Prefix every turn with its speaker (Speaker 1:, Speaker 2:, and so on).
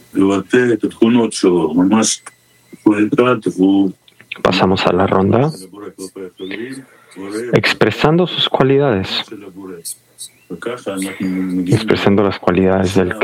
Speaker 1: Pasamos a la ronda expresando sus cualidades, expresando las cualidades del